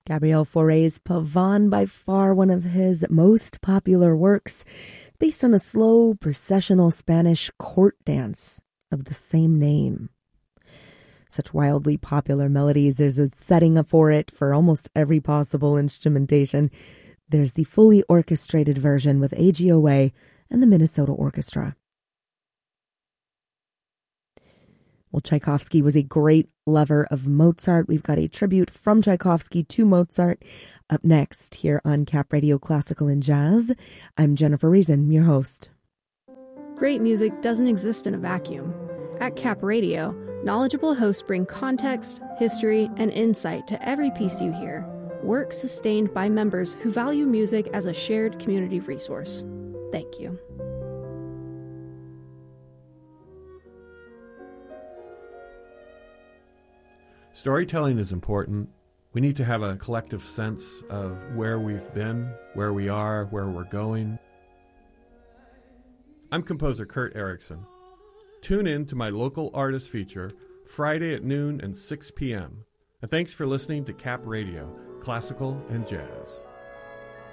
Gabriel Fauré's Pavane, by far one of his most popular works, based on a slow, processional Spanish court dance of the same name. Such wildly popular melodies, there's a setting up for it for almost every possible instrumentation. There's the fully orchestrated version with AGOA and the Minnesota Orchestra. Well, Tchaikovsky was a great lover of Mozart. We've got a tribute from Tchaikovsky to Mozart up next here on Cap Radio Classical and Jazz. I'm Jennifer Reason, your host. Great music doesn't exist in a vacuum. At Cap Radio, knowledgeable hosts bring context, history, and insight to every piece you hear. Work sustained by members who value music as a shared community resource. Thank you. Storytelling is important. We need to have a collective sense of where we've been, where we are, where we're going. I'm composer Kurt Erickson. Tune in to my local artist feature Friday at noon and 6 p.m. And thanks for listening to Cap Radio, Classical and Jazz.